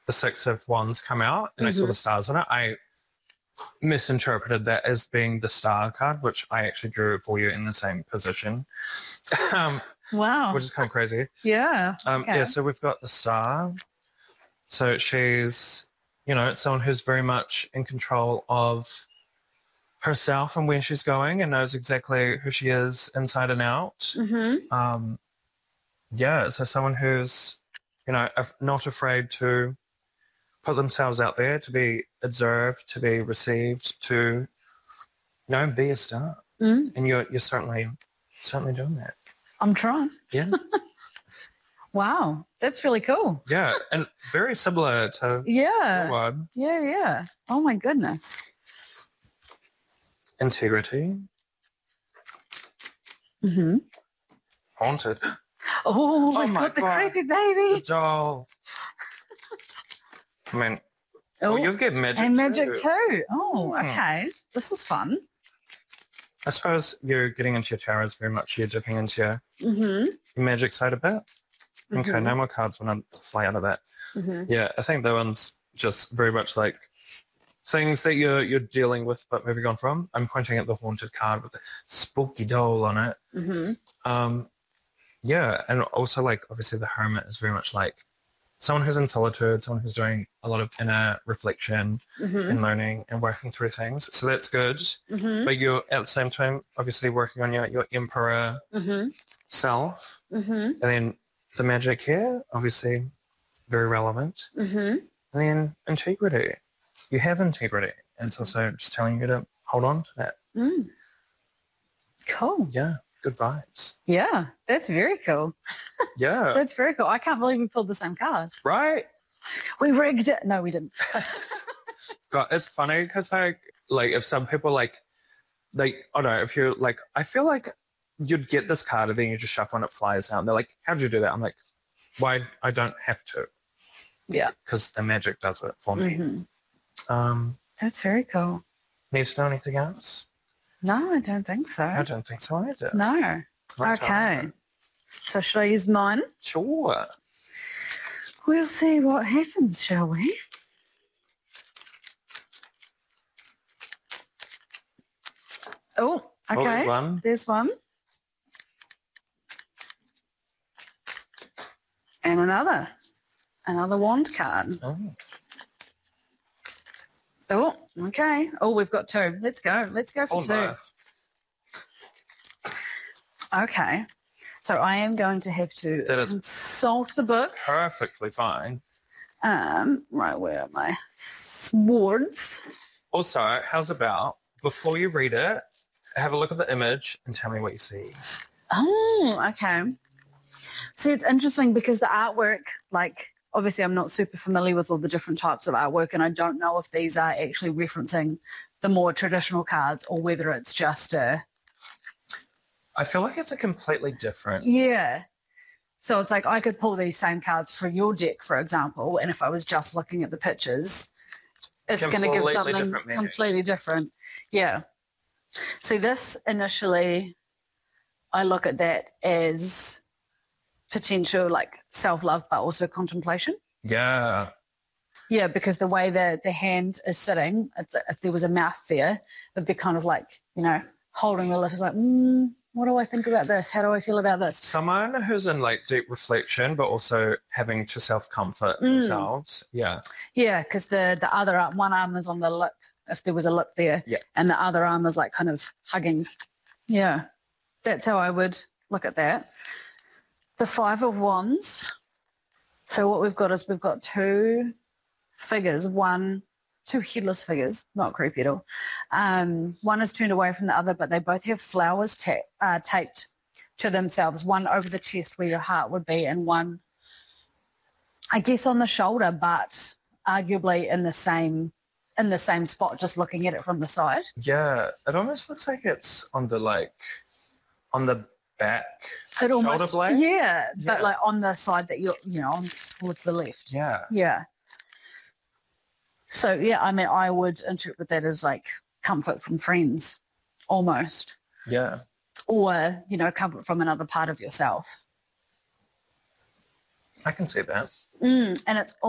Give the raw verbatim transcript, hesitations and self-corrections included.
the Six of Wands come out and mm-hmm. I saw the stars on it, I misinterpreted that as being the star card, which I actually drew it for you in the same position. um, wow. Which is kind of crazy. Yeah. Um, okay. Yeah, so we've got the star. So she's, you know, someone who's very much in control of herself and where she's going and knows exactly who she is inside and out. Mm-hmm. Um, yeah, so someone who's, you know, not afraid to put themselves out there, to be observed, to be received, to, you know, be a star. Mm. And you're you're certainly certainly doing that. I'm trying. Yeah. Wow, that's really cool. Yeah, and very similar to yeah. your one. Yeah, yeah. Oh my goodness. Integrity. Mm-hmm. Haunted. Oh, Oh we've my got the God. creepy baby. The doll. I mean, oh, you've got magic and magic too. too. Oh, Hmm. okay. This is fun. I suppose you're getting into your tarots very much. You're dipping into your, Mm-hmm. your magic side a bit. Okay, Mhm. no more cards when I fly out of that. Mm-hmm. Yeah, I think that one's just very much like things that you're you're dealing with but moving on from. I'm pointing at the haunted card with the spooky doll on it. Mm-hmm. Um, yeah, and also like obviously the hermit is very much like someone who's in solitude, someone who's doing a lot of inner reflection Mm-hmm. and learning and working through things. So that's good. Mm-hmm. But you're at the same time obviously working on your, your emperor Mm-hmm. self. Mm-hmm. And then the magic here, obviously very relevant. Mm-hmm. And then integrity. You have integrity. And it's also just telling you to hold on to that. Mm. Cool. Yeah, good vibes. Yeah, that's very cool. Yeah. That's very cool. I can't believe we pulled the same card. Right? We rigged it. No, we didn't. God, it's funny because like, like if some people like, like, I don't know, if you're like, I feel like you'd get this card and then you just shuffle and it flies out. And they're like, how did you do that? I'm like, why? I don't have to. Yeah. Because the magic does it for me. Mm-hmm. Um, That's very cool. Need to know anything else? No, I don't think so. I don't think so either. No. Right okay. on. So should I use mine? Sure. We'll see what happens, shall we? Oh, okay. Oh, there's one. There's one. And another. Another wand card. Oh. Oh, okay. Oh, we've got two. Let's go. Let's go for Oh, two. nice. Okay. So I am going to have to That is consult the book. Perfectly fine. Um, right, where are my swords? Also, how's about before you read it, have a look at the image and tell me what you see. Oh, okay. See, it's interesting because the artwork, like, obviously I'm not super familiar with all the different types of artwork and I don't know if these are actually referencing the more traditional cards or whether it's just a... I feel like it's a completely different. Yeah. So it's like I could pull these same cards for your deck, for example, and if I was just looking at the pictures, it's going to give Completely something different meaning. completely different. Yeah. See, this initially, I look at that as potential like self-love, but also contemplation. Yeah. Yeah, because the way that the hand is sitting, it's, if there was a mouth there, it'd be kind of like, you know, holding the lip is like, mm, what do I think about this? How do I feel about this? Someone who's in like deep reflection, but also having to self-comfort Mm. themselves. Yeah. Yeah, because the, the other arm, one arm is on the lip, if there was a lip there, Yeah. and the other arm is like kind of hugging. Yeah, that's how I would look at that. The Five of Wands. So what we've got is we've got two figures, one, two headless figures, not creepy at all. Um, one is turned away from the other, but they both have flowers ta- uh, taped to themselves, one over the chest where your heart would be and one, I guess, on the shoulder, but arguably in the same in the same spot, just looking at it from the side. Yeah. It almost looks like it's on the like, on the back It shoulder almost, blade. yeah, but Yeah. like on the side that you're, you know, on towards the left. Yeah. Yeah. So, yeah, I mean, I would interpret that as like comfort from friends, almost. Yeah. Or, you know, comfort from another part of yourself. I can see that. Mm, and it's